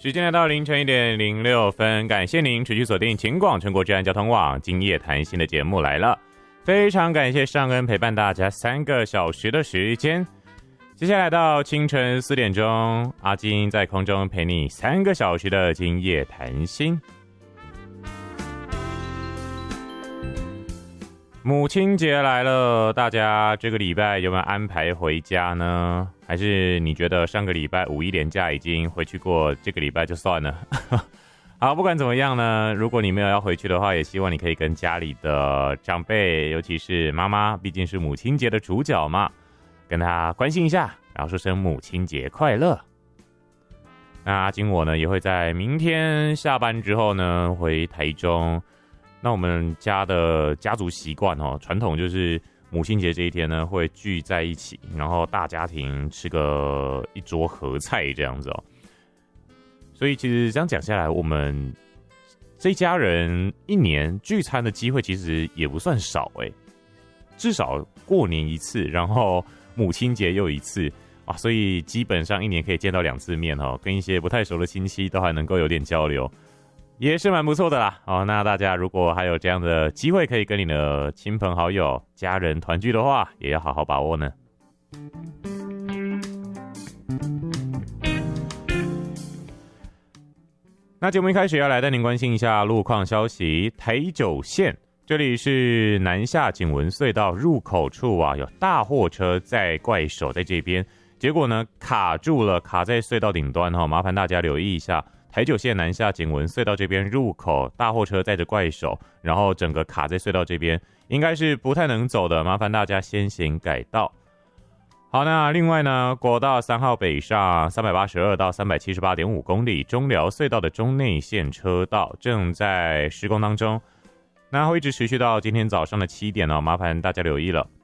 时间来到凌晨1:06，感谢您持续锁定秦广全国治安交通网今夜谈心的节目来了，非常感谢尚恩陪伴大家3个小时的时间。接下来到清晨4点钟，阿金在空中陪你3个小时的今夜谈心。母亲节来了，大家这个礼拜有没有安排回家呢？还是你觉得上个礼拜5一连假已经回去过，这个礼拜就算了？好，不管怎么样呢，如果你没有要回去的话，也希望你可以跟家里的长辈，尤其是妈妈，毕竟是母亲节的主角嘛，跟她关心一下，然后说声母亲节快乐。那阿金我呢，也会在明天下班之后呢，回台中。那我们家的家族习惯传统就是母亲节这一天呢，会聚在一起，然后大家庭吃个一桌合菜这样子所以其实这样讲下来，我们这一家人一年聚餐的机会其实也不算少至少过年一次，然后母亲节又一次所以基本上一年可以见到2次面跟一些不太熟的亲戚都还能够有点交流。也是蛮不错的啦那大家如果还有这样的机会可以跟你的亲朋好友家人团聚的话，也要好好把握呢。那节目一开始要来带您关心一下路况消息。台9线这里是南下景文隧道入口处有大货车在怪手在这边，结果呢卡住了，卡在隧道顶端麻烦大家留意一下。台9线南下景文隧道这边入口，大货车载着怪手，然后整个卡在隧道这边，应该是不太能走的，麻烦大家先行改道。好，那另外呢，国道3号北上382到378.5公里，中寮隧道的中内线车道正在施工当中，那会一直持续到今天早上的7点麻烦大家留意了。